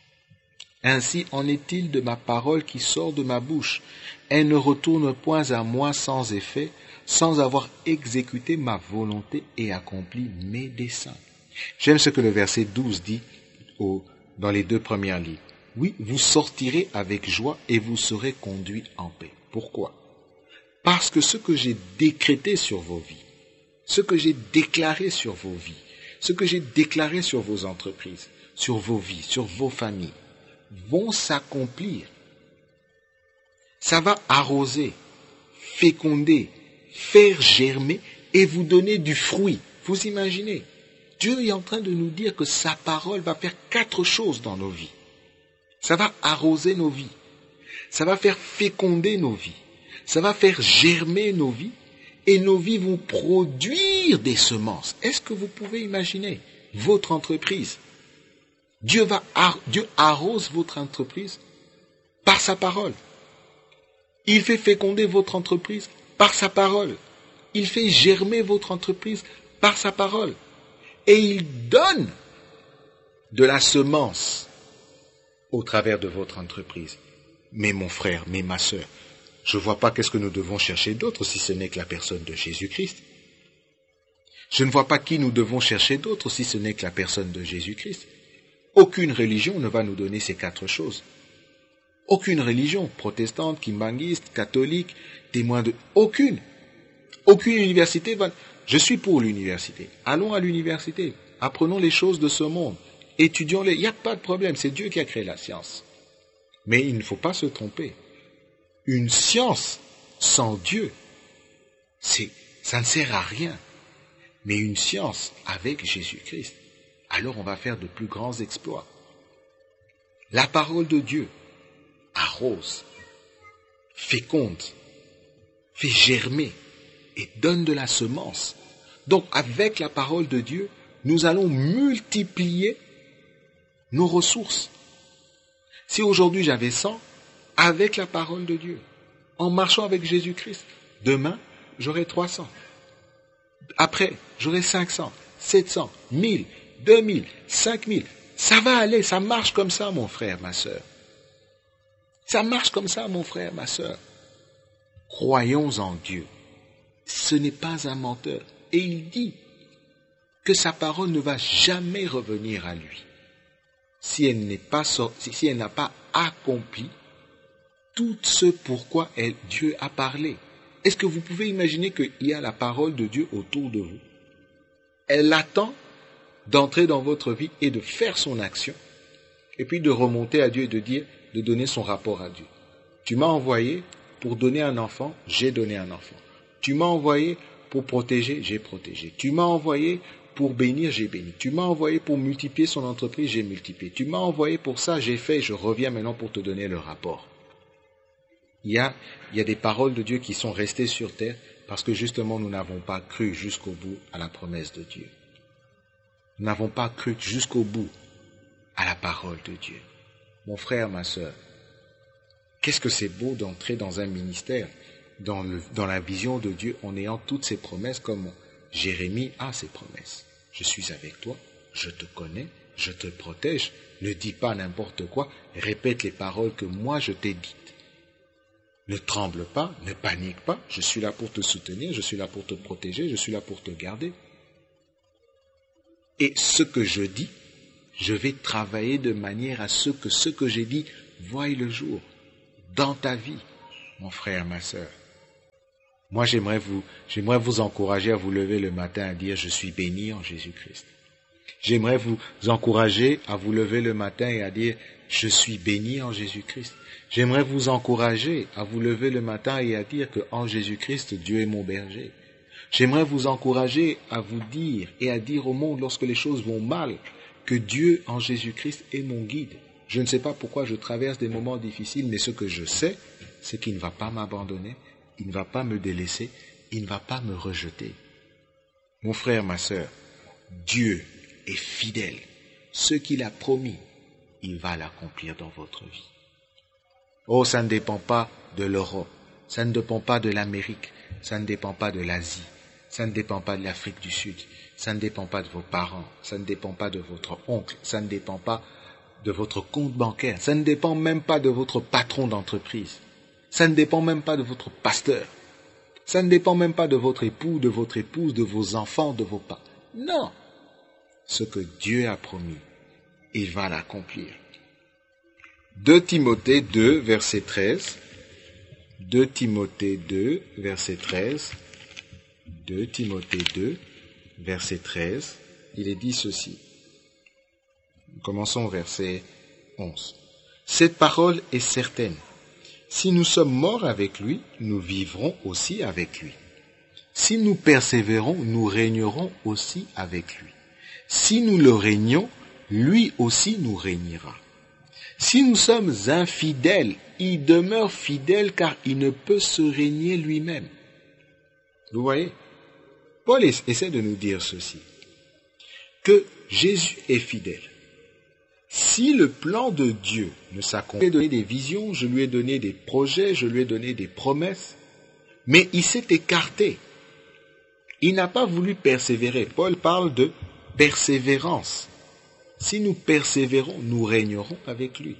Ainsi en est-il de ma parole qui sort de ma bouche. Elle ne retourne point à moi sans effet, sans avoir exécuté ma volonté et accompli mes desseins. J'aime ce que le verset 12 dit dans les 2 premières lignes. Oui, vous sortirez avec joie et vous serez conduits en paix. Pourquoi? Parce que ce que j'ai décrété sur vos vies, ce que j'ai déclaré sur vos vies, ce que j'ai déclaré sur vos entreprises, sur vos vies, sur vos familles, vont s'accomplir. Ça va arroser, féconder, faire germer et vous donner du fruit. Vous imaginez, Dieu est en train de nous dire que sa parole va faire 4 choses dans nos vies. Ça va arroser nos vies, ça va faire féconder nos vies, ça va faire germer nos vies et nos vies vont produire des semences. Est-ce que vous pouvez imaginer votre entreprise? Dieu arrose votre entreprise par sa parole. Il fait féconder votre entreprise par sa parole. Il fait germer votre entreprise par sa parole. Et il donne de la semence au travers de votre entreprise. Mais mon frère, mais ma sœur, je ne vois pas qu'est-ce que nous devons chercher d'autre si ce n'est que la personne de Jésus-Christ. Je ne vois pas qui nous devons chercher d'autre si ce n'est que la personne de Jésus-Christ. Aucune religion ne va nous donner ces 4 choses. Aucune religion, protestante, kimbanguiste, catholique, témoin de... Aucune université va... Je suis pour l'université. Allons à l'université. Apprenons les choses de ce monde. Étudions-les. Il n'y a pas de problème. C'est Dieu qui a créé la science. Mais il ne faut pas se tromper. Une science sans Dieu, ça ne sert à rien. Mais une science avec Jésus-Christ, alors on va faire de plus grands exploits. La parole de Dieu arrose, féconde, fait germer et donne de la semence. Donc avec la parole de Dieu, nous allons multiplier nos ressources. Si aujourd'hui j'avais 100, avec la parole de Dieu, en marchant avec Jésus-Christ, demain j'aurai 300. Après, j'aurai 500, 700, 1000, 2000, 5000. Ça va aller, ça marche comme ça, mon frère, ma sœur. Ça marche comme ça, mon frère, ma sœur. Croyons en Dieu. Ce n'est pas un menteur. Et il dit que sa parole ne va jamais revenir à lui si elle n'a pas accompli tout ce pourquoi Dieu a parlé. Est-ce que vous pouvez imaginer qu'il y a la parole de Dieu autour de vous? Elle attend d'entrer dans votre vie et de faire son action, et puis de remonter à Dieu et de donner son rapport à Dieu. Tu m'as envoyé pour donner un enfant, j'ai donné un enfant. Tu m'as envoyé pour protéger, j'ai protégé. Tu m'as envoyé pour bénir, j'ai béni. Tu m'as envoyé pour multiplier son entreprise, j'ai multiplié. Tu m'as envoyé pour ça, j'ai fait, je reviens maintenant pour te donner le rapport. Il y a des paroles de Dieu qui sont restées sur terre parce que justement nous n'avons pas cru jusqu'au bout à la promesse de Dieu. Nous n'avons pas cru jusqu'au bout à la parole de Dieu. Mon frère, ma sœur, qu'est-ce que c'est beau d'entrer dans un ministère, dans la vision de Dieu, en ayant toutes ces promesses comme Jérémie a ses promesses. Je suis avec toi, je te connais, je te protège, ne dis pas n'importe quoi, répète les paroles que moi je t'ai dites. Ne tremble pas, ne panique pas, je suis là pour te soutenir, je suis là pour te protéger, je suis là pour te garder. Et ce que je dis, je vais travailler de manière à ce que j'ai dit voie le jour dans ta vie, mon frère, ma sœur. Moi, j'aimerais vous encourager à vous lever le matin à dire « Je suis béni en Jésus-Christ ». J'aimerais vous encourager à vous lever le matin et à dire « Je suis béni en Jésus-Christ ». J'aimerais vous encourager à vous lever le matin et à dire que en Jésus-Christ, Dieu est mon berger. J'aimerais vous encourager à vous dire et à dire au monde lorsque les choses vont mal que Dieu en Jésus-Christ est mon guide. Je ne sais pas pourquoi je traverse des moments difficiles, mais ce que je sais, c'est qu'il ne va pas m'abandonner, il ne va pas me délaisser, il ne va pas me rejeter. Mon frère, ma sœur, Dieu est fidèle. Ce qu'il a promis, il va l'accomplir dans votre vie. Oh, ça ne dépend pas de l'Europe, ça ne dépend pas de l'Amérique, ça ne dépend pas de l'Asie, ça ne dépend pas de l'Afrique du Sud, ça ne dépend pas de vos parents, ça ne dépend pas de votre oncle, ça ne dépend pas de votre compte bancaire, ça ne dépend même pas de votre patron d'entreprise, ça ne dépend même pas de votre pasteur, ça ne dépend même pas de votre époux, de votre épouse, de vos enfants, de vos parents. Non! Ce que Dieu a promis, il va l'accomplir. 2 Timothée 2, verset 13. 2 Timothée 2, verset 13. 2 Timothée 2, verset 13. Il est dit ceci. Commençons au verset 11. Cette parole est certaine. Si nous sommes morts avec lui, nous vivrons aussi avec lui. Si nous persévérons, nous régnerons aussi avec lui. Si nous le régnons, lui aussi nous régnera. Si nous sommes infidèles, il demeure fidèle car il ne peut se régner lui-même. Vous voyez? Paul essaie de nous dire ceci, que Jésus est fidèle. Si le plan de Dieu ne s'accomplit, je lui ai donné des visions, je lui ai donné des projets, je lui ai donné des promesses, mais il s'est écarté. Il n'a pas voulu persévérer. Paul parle de persévérance. Si nous persévérons, nous régnerons avec lui.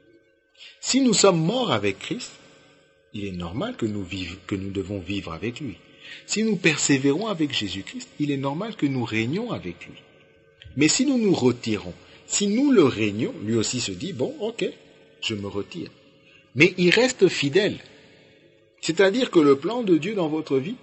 Si nous sommes morts avec Christ, il est normal que nous devons vivre avec lui. Si nous persévérons avec Jésus-Christ, il est normal que nous régnions avec lui. Mais si nous nous retirons, si nous le régnons, lui aussi se dit, bon, ok, je me retire. Mais il reste fidèle. C'est-à-dire que le plan de Dieu dans votre vie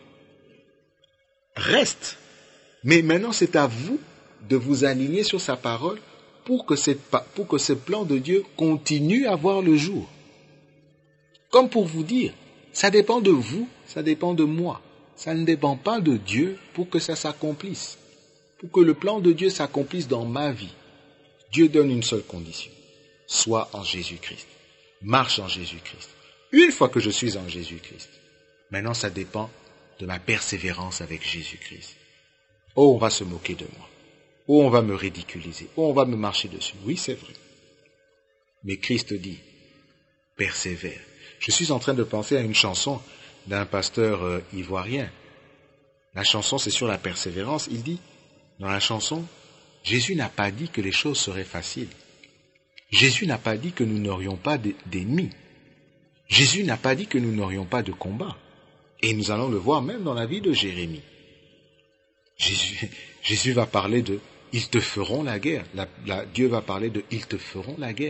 reste. Mais maintenant, c'est à vous de vous aligner sur sa parole pour que ce plan de Dieu continue à voir le jour. Comme pour vous dire, ça dépend de vous, ça dépend de moi. Ça ne dépend pas de Dieu pour que ça s'accomplisse. Pour que le plan de Dieu s'accomplisse dans ma vie. Dieu donne une seule condition. Sois en Jésus-Christ. Marche en Jésus-Christ. Une fois que je suis en Jésus-Christ, maintenant ça dépend de ma persévérance avec Jésus-Christ. Oh, on va se moquer de moi. Oh, on va me ridiculiser. Oh, on va me marcher dessus. Oui, c'est vrai. Mais Christ dit, persévère. Je suis en train de penser à une chanson d'un pasteur ivoirien. La chanson, c'est sur la persévérance. Il dit, dans la chanson, Jésus n'a pas dit que les choses seraient faciles. Jésus n'a pas dit que nous n'aurions pas d'ennemis. Jésus n'a pas dit que nous n'aurions pas de combat. Et nous allons le voir même dans la vie de Jérémie. Jésus va parler de « ils te feront la guerre ». Dieu va parler de « ils te feront la guerre ».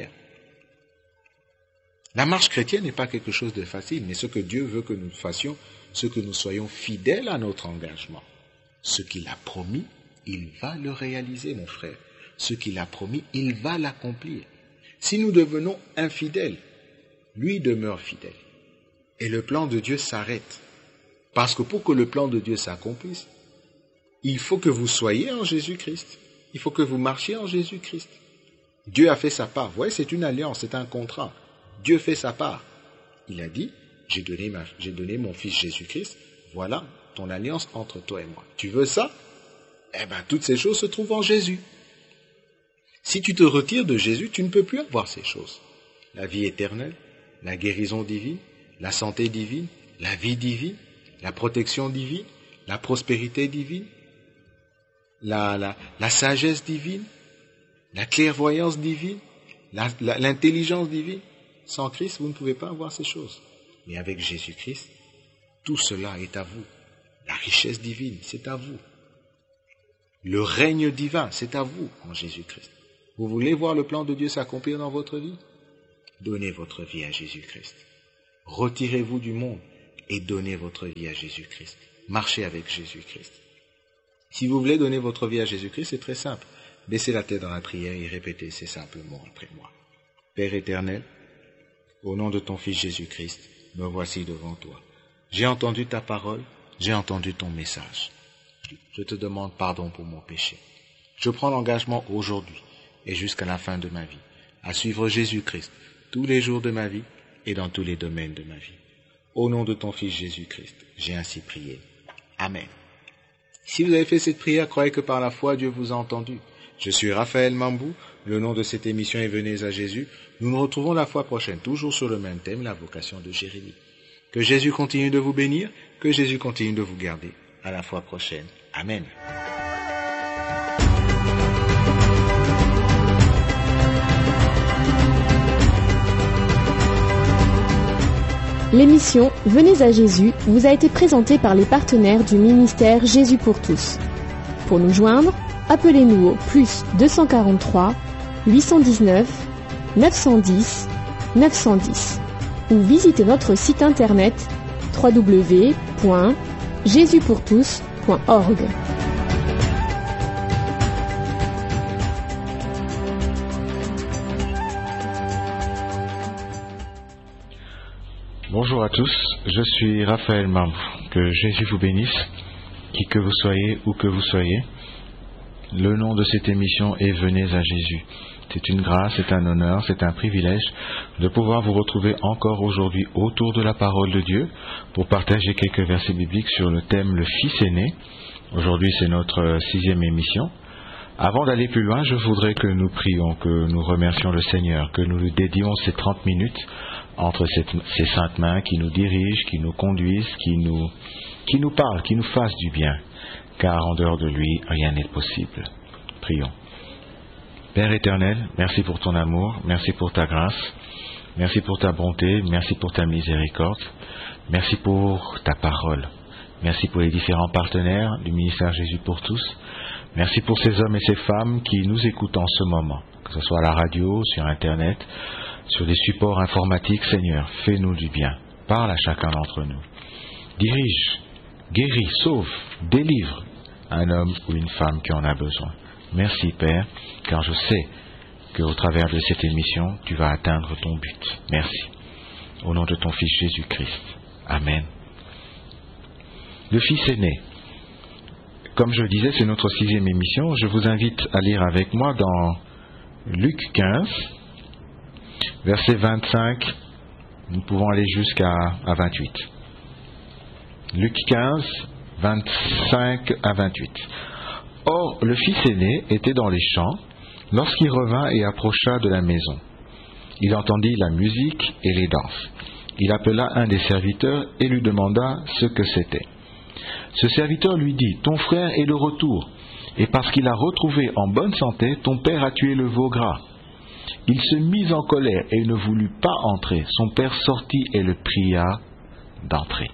La marche chrétienne n'est pas quelque chose de facile, mais ce que Dieu veut que nous fassions, c'est que nous soyons fidèles à notre engagement. Ce qu'il a promis, il va le réaliser, mon frère. Ce qu'il a promis, il va l'accomplir. Si nous devenons infidèles, lui demeure fidèle. Et le plan de Dieu s'arrête. Parce que pour que le plan de Dieu s'accomplisse, il faut que vous soyez en Jésus-Christ. Il faut que vous marchiez en Jésus-Christ. Dieu a fait sa part. Vous voyez, c'est une alliance, c'est un contrat. Dieu fait sa part. Il a dit, j'ai donné mon fils Jésus-Christ. Voilà ton alliance entre toi et moi. Tu veux ça? Eh bien, toutes ces choses se trouvent en Jésus. Si tu te retires de Jésus, tu ne peux plus avoir ces choses. La vie éternelle, la guérison divine, la santé divine, la vie divine, la protection divine, la prospérité divine, la sagesse divine, la clairvoyance divine, l'intelligence divine. Sans Christ, vous ne pouvez pas avoir ces choses. Mais avec Jésus-Christ, tout cela est à vous. La richesse divine, c'est à vous. Le règne divin, c'est à vous en Jésus-Christ. Vous voulez voir le plan de Dieu s'accomplir dans votre vie? Donnez votre vie à Jésus-Christ. Retirez-vous du monde et donnez votre vie à Jésus-Christ. Marchez avec Jésus-Christ. Si vous voulez donner votre vie à Jésus-Christ, c'est très simple. Baissez la tête dans la prière et répétez ces simples mots après moi. Père éternel, au nom de ton Fils Jésus-Christ, me voici devant toi. J'ai entendu ta parole, j'ai entendu ton message. Je te demande pardon pour mon péché. Je prends l'engagement aujourd'hui et jusqu'à la fin de ma vie à suivre Jésus-Christ tous les jours de ma vie et dans tous les domaines de ma vie. Au nom de ton Fils Jésus-Christ, j'ai ainsi prié. Amen. Si vous avez fait cette prière, croyez que par la foi, Dieu vous a entendu. Je suis Raphaël Mambou, le nom de cette émission est Venez à Jésus. Nous nous retrouvons la fois prochaine, toujours sur le même thème, la vocation de Jérémie. Que Jésus continue de vous bénir, que Jésus continue de vous garder. À la fois prochaine. Amen. L'émission Venez à Jésus vous a été présentée par les partenaires du ministère Jésus pour tous. Pour nous joindre, appelez-nous au +243 819 910 910 ou visitez notre site internet www.jesuspourtous.org. Bonjour à tous, je suis Raphaël Mambou. Que Jésus vous bénisse, qui que vous soyez, où que vous soyez. Le nom de cette émission est Venez à Jésus. C'est une grâce, c'est un honneur, c'est un privilège de pouvoir vous retrouver encore aujourd'hui autour de la parole de Dieu pour partager quelques versets bibliques sur le thème le Fils aîné. Aujourd'hui, c'est notre 6e émission. Avant d'aller plus loin, je voudrais que nous prions, que nous remercions le Seigneur, que nous lui dédions ces 30 minutes entre ces saintes mains qui nous dirigent, qui nous conduisent, qui nous parlent, qui nous fassent du bien, car en dehors de lui, rien n'est possible. Prions. Père éternel, merci pour ton amour, merci pour ta grâce, merci pour ta bonté, merci pour ta miséricorde, merci pour ta parole, merci pour les différents partenaires du ministère Jésus pour tous, merci pour ces hommes et ces femmes qui nous écoutent en ce moment, que ce soit à la radio, sur Internet, sur des supports informatiques. Seigneur, fais-nous du bien, parle à chacun d'entre nous, dirige, guéris, sauve, délivre un homme ou une femme qui en a besoin. Merci Père, car je sais qu'au travers de cette émission, tu vas atteindre ton but. Merci. Au nom de ton Fils Jésus-Christ. Amen. Le Fils aîné. Comme je le disais, c'est notre 6e émission. Je vous invite à lire avec moi dans Luc 15, verset 25. Nous pouvons aller jusqu'à 28. Luc 15, 25 à 28. Or, le fils aîné était dans les champs lorsqu'il revint et approcha de la maison. Il entendit la musique et les danses. Il appela un des serviteurs et lui demanda ce que c'était. Ce serviteur lui dit, « Ton frère est de retour, et parce qu'il a retrouvé en bonne santé, ton père a tué le veau gras. » Il se mit en colère et ne voulut pas entrer. Son père sortit et le pria d'entrer.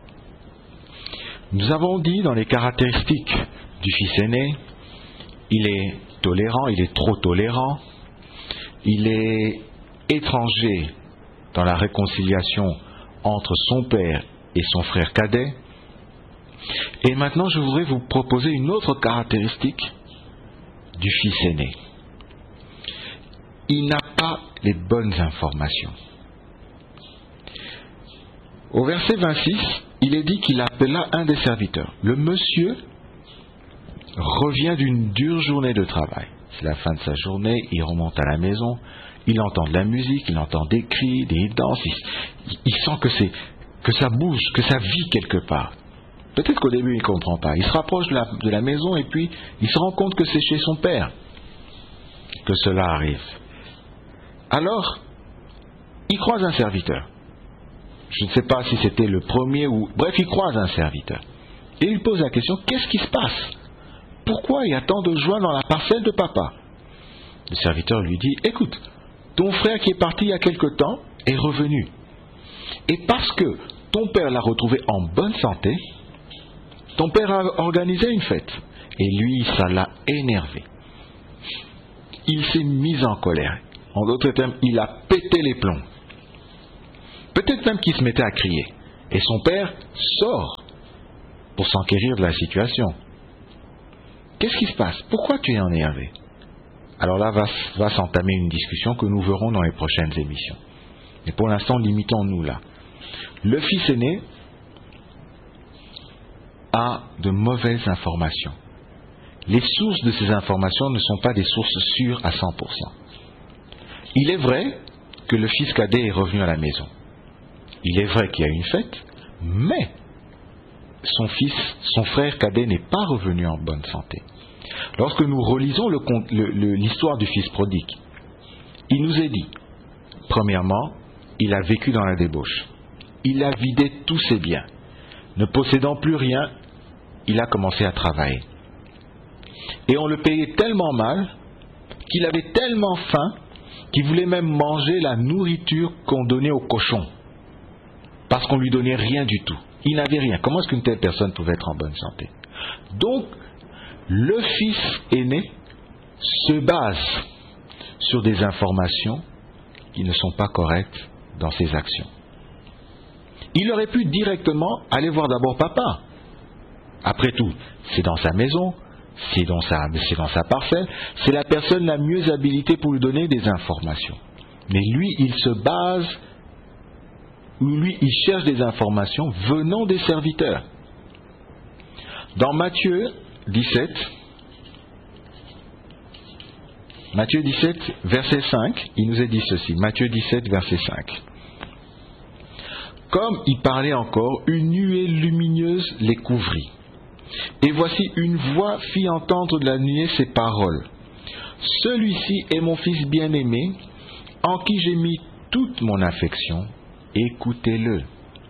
Nous avons dit dans les caractéristiques du fils aîné, il est tolérant, il est trop tolérant, il est étranger dans la réconciliation entre son père et son frère cadet. Et maintenant, je voudrais vous proposer une autre caractéristique du fils aîné. Il n'a pas les bonnes informations. Au verset 26, il est dit qu'il appela un des serviteurs. Le monsieur revient d'une dure journée de travail. C'est la fin de sa journée, il remonte à la maison, il entend de la musique, il entend des cris, des danses, il sent que ça bouge, que ça vit quelque part. Peut-être qu'au début il ne comprend pas. Il se rapproche de la maison et puis il se rend compte que c'est chez son père que cela arrive. Alors, il croise un serviteur. Je ne sais pas si c'était le premier ou... Bref, il croise un serviteur. Et il pose la question, qu'est-ce qui se passe ? Pourquoi il y a tant de joie dans la parcelle de papa ? Le serviteur lui dit, écoute, ton frère qui est parti il y a quelque temps est revenu. Et parce que ton père l'a retrouvé en bonne santé, ton père a organisé une fête. Et lui, ça l'a énervé. Il s'est mis en colère. En d'autres termes, il a pété les plombs. Peut-être même qu'il se mettait à crier. Et son père sort pour s'enquérir de la situation. Qu'est-ce qui se passe? Pourquoi tu es énervé? Alors là va s'entamer une discussion que nous verrons dans les prochaines émissions. Mais pour l'instant, limitons-nous là. Le fils aîné a de mauvaises informations. Les sources de ces informations ne sont pas des sources sûres à 100%. Il est vrai que le fils cadet est revenu à la maison. Il est vrai qu'il y a une fête, mais son frère cadet n'est pas revenu en bonne santé. Lorsque nous relisons l'histoire du fils prodigue, il nous est dit, premièrement, il a vécu dans la débauche. Il a vidé tous ses biens. Ne possédant plus rien, il a commencé à travailler. Et on le payait tellement mal qu'il avait tellement faim qu'il voulait même manger la nourriture qu'on donnait aux cochons. Parce qu'on lui donnait rien du tout. Il n'avait rien. Comment est-ce qu'une telle personne pouvait être en bonne santé? Donc, le fils aîné se base sur des informations qui ne sont pas correctes dans ses actions. Il aurait pu directement aller voir d'abord papa. Après tout, c'est dans sa maison, c'est dans sa parcelle, c'est la personne la mieux habilitée pour lui donner des informations. Mais lui, il se base, il cherche des informations venant des serviteurs. Dans Matthieu 17, verset 5, il nous est dit ceci. Matthieu 17, verset 5. Comme il parlait encore, une nuée lumineuse les couvrit. Et voici une voix fit entendre de la nuée ces paroles. Celui-ci est mon fils bien-aimé, en qui j'ai mis toute mon affection. Écoutez-le.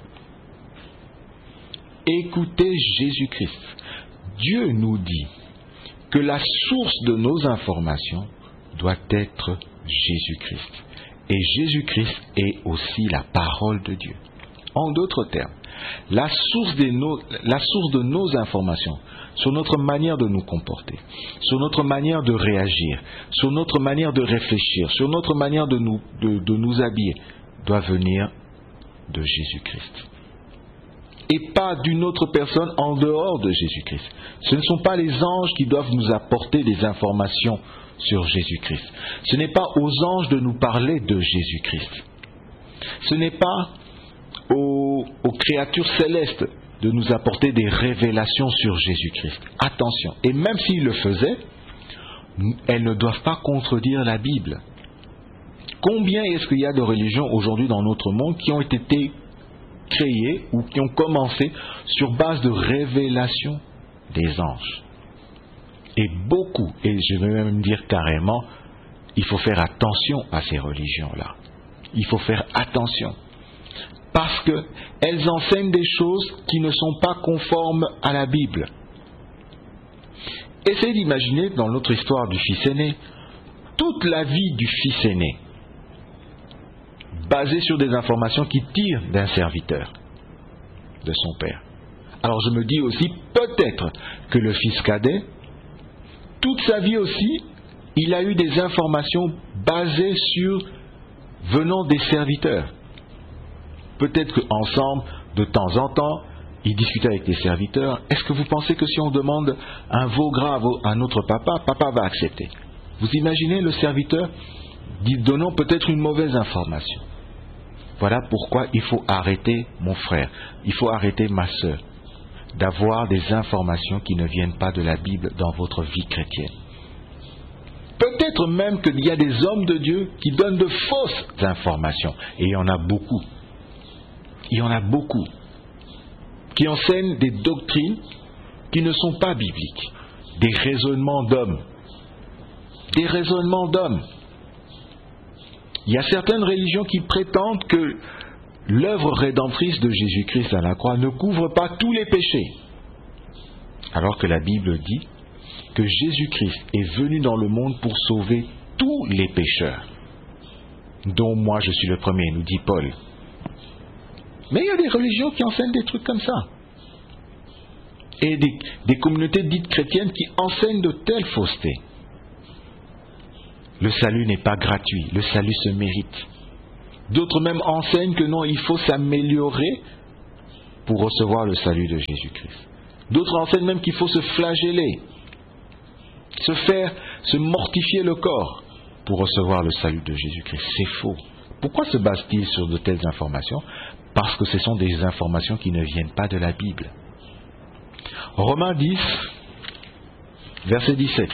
Écoutez Jésus-Christ. Dieu nous dit que la source de nos informations doit être Jésus-Christ. Et Jésus-Christ est aussi la parole de Dieu. En d'autres termes, la source de nos informations sur notre manière de nous comporter, sur notre manière de réagir, sur notre manière de réfléchir, sur notre manière de nous habiller, doit venir de Jésus-Christ. Et pas d'une autre personne en dehors de Jésus-Christ. Ce ne sont pas les anges qui doivent nous apporter des informations sur Jésus-Christ. Ce n'est pas aux anges de nous parler de Jésus-Christ. Ce n'est pas aux créatures célestes de nous apporter des révélations sur Jésus-Christ. Attention, et même s'ils le faisaient, elles ne doivent pas contredire la Bible. Combien est-ce qu'il y a de religions aujourd'hui dans notre monde qui ont été créées ou qui ont commencé sur base de révélations des anges? Et beaucoup, et je vais même dire carrément, il faut faire attention à ces religions-là. Il faut faire attention. Parce qu'elles enseignent des choses qui ne sont pas conformes à la Bible. Essayez d'imaginer dans notre histoire du fils aîné, toute la vie du fils aîné, basée sur des informations qui tirent d'un serviteur, de son père. Alors je me dis aussi, peut-être que le fils cadet, toute sa vie aussi, il a eu des informations basées venant des serviteurs. Peut-être qu'ensemble, de temps en temps, il discutait avec les serviteurs. Est-ce que vous pensez que si on demande un veau gras à notre papa, papa va accepter? Vous imaginez le serviteur donnant peut-être une mauvaise information. Voilà pourquoi il faut arrêter, mon frère, il faut arrêter, ma sœur, d'avoir des informations qui ne viennent pas de la Bible dans votre vie chrétienne. Peut-être même qu'il y a des hommes de Dieu qui donnent de fausses informations. Et il y en a beaucoup. Il y en a beaucoup qui enseignent des doctrines qui ne sont pas bibliques. Des raisonnements d'hommes. Des raisonnements d'hommes. Il y a certaines religions qui prétendent que l'œuvre rédemptrice de Jésus-Christ à la croix ne couvre pas tous les péchés. Alors que la Bible dit que Jésus-Christ est venu dans le monde pour sauver tous les pécheurs. Dont moi je suis le premier, nous dit Paul. Mais il y a des religions qui enseignent des trucs comme ça. et des communautés dites chrétiennes qui enseignent de telles faussetés. Le salut n'est pas gratuit, le salut se mérite. D'autres même enseignent que non, il faut s'améliorer pour recevoir le salut de Jésus-Christ. D'autres enseignent même qu'il faut se flageller, se mortifier le corps pour recevoir le salut de Jésus-Christ. C'est faux. Pourquoi se base-t-il sur de telles informations? Parce que ce sont des informations qui ne viennent pas de la Bible. Romains 10, verset 17.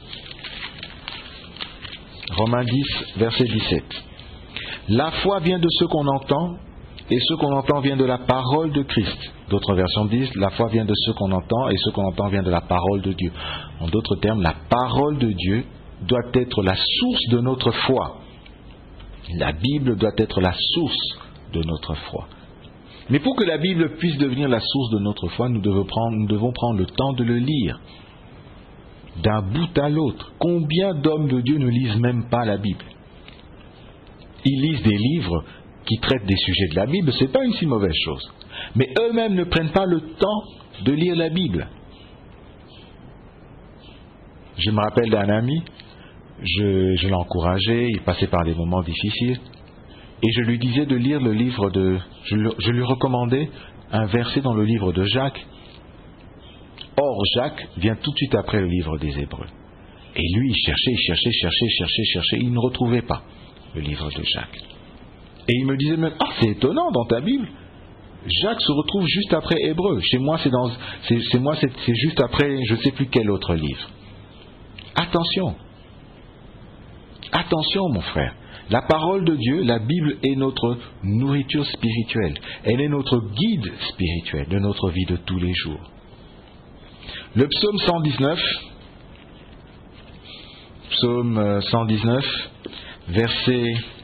Romains 10, verset 17. La foi vient de ce qu'on entend, et ce qu'on entend vient de la parole de Christ. D'autres versions disent, la foi vient de ce qu'on entend, et ce qu'on entend vient de la parole de Dieu. En d'autres termes, la parole de Dieu doit être la source de notre foi. La Bible doit être la source de notre foi. Mais pour que la Bible puisse devenir la source de notre foi, nous devons prendre le temps de le lire, d'un bout à l'autre. Combien d'hommes de Dieu ne lisent même pas la Bible? Ils lisent des livres qui traitent des sujets de la Bible, ce n'est pas une si mauvaise chose. Mais eux-mêmes ne prennent pas le temps de lire la Bible. Je me rappelle d'un ami, je l'encourageais, il passait par des moments difficiles, et je lui disais de lire le livre je lui recommandais un verset dans le livre de Jacques. Or, Jacques vient tout de suite après le livre des Hébreux. Et lui, il cherchait, il ne retrouvait pas le livre de Jacques. Et il me disait même, c'est étonnant dans ta Bible, Jacques se retrouve juste après Hébreux. Chez moi, c'est juste après je ne sais plus quel autre livre. Attention mon frère. La parole de Dieu, la Bible est notre nourriture spirituelle. Elle est notre guide spirituel de notre vie de tous les jours. Le psaume 119, verset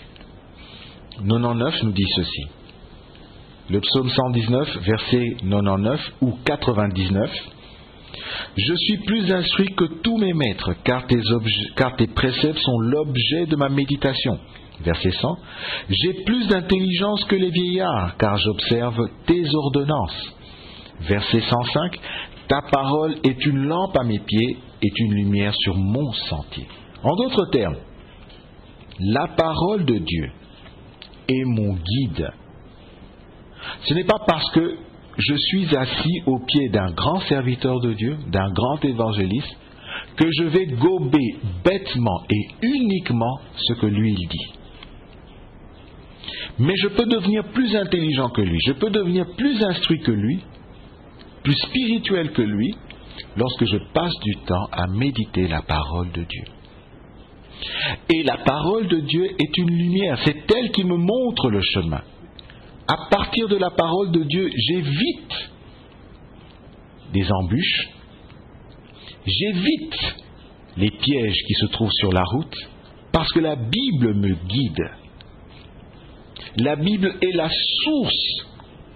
99 nous dit ceci. Le psaume 119, verset 99 ou 99. Je suis plus instruit que tous mes maîtres, car tes préceptes sont l'objet de ma méditation. Verset 100. J'ai plus d'intelligence que les vieillards, car j'observe tes ordonnances. Verset 105. Ta parole est une lampe à mes pieds, est une lumière sur mon sentier. En d'autres termes, la parole de Dieu est mon guide. Ce n'est pas parce que je suis assis au pied d'un grand serviteur de Dieu, d'un grand évangéliste, que je vais gober bêtement et uniquement ce que lui il dit. Mais je peux devenir plus intelligent que lui, je peux devenir plus instruit que lui, plus spirituel que lui, lorsque je passe du temps à méditer la parole de Dieu. Et la parole de Dieu est une lumière, c'est elle qui me montre le chemin. À partir de la parole de Dieu, j'évite des embûches, j'évite les pièges qui se trouvent sur la route, parce que la Bible me guide. La Bible est la source.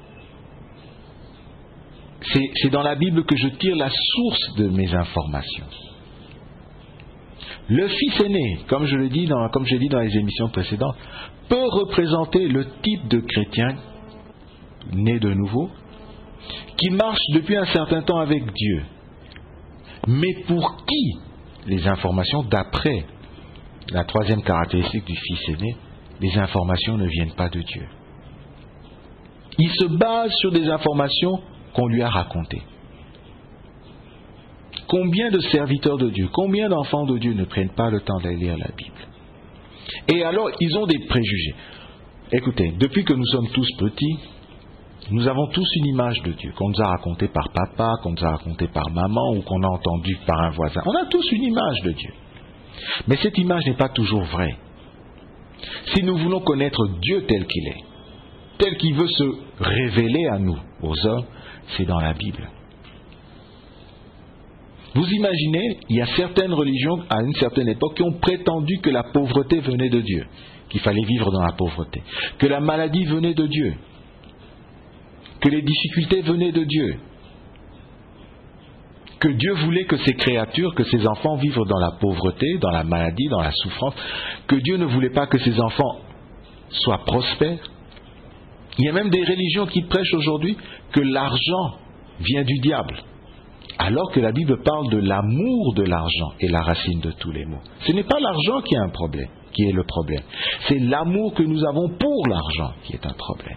C'est dans la Bible que je tire la source de mes informations. Le fils aîné, comme j'ai dit dans les émissions précédentes, peut représenter le type de chrétien né de nouveau, qui marche depuis un certain temps avec Dieu, mais pour qui les informations, d'après la troisième caractéristique du fils aîné, les informations ne viennent pas de Dieu. Il se base sur des informations qu'on lui a racontées. Combien de serviteurs de Dieu, combien d'enfants de Dieu ne prennent pas le temps d'aller lire la Bible? Et alors, ils ont des préjugés. Écoutez, depuis que nous sommes tous petits, nous avons tous une image de Dieu, qu'on nous a racontée par papa, qu'on nous a racontée par maman, ou qu'on a entendue par un voisin. On a tous une image de Dieu. Mais cette image n'est pas toujours vraie. Si nous voulons connaître Dieu tel qu'il est, tel qu'il veut se révéler à nous, aux hommes, c'est dans la Bible. Vous imaginez, il y a certaines religions à une certaine époque qui ont prétendu que la pauvreté venait de Dieu, qu'il fallait vivre dans la pauvreté, que la maladie venait de Dieu, que les difficultés venaient de Dieu, que Dieu voulait que ses créatures, que ses enfants vivent dans la pauvreté, dans la maladie, dans la souffrance, que Dieu ne voulait pas que ses enfants soient prospères. Il y a même des religions qui prêchent aujourd'hui que l'argent vient du diable. Alors que la Bible parle de l'amour de l'argent est la racine de tous les maux. Ce n'est pas l'argent qui est un problème, qui est le problème. C'est l'amour que nous avons pour l'argent qui est un problème.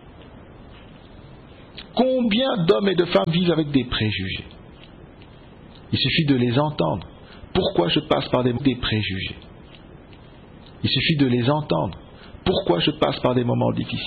Combien d'hommes et de femmes vivent avec des préjugés? Il suffit de les entendre. Pourquoi je passe par des préjugés? Il suffit de les entendre. Pourquoi je passe par des moments difficiles?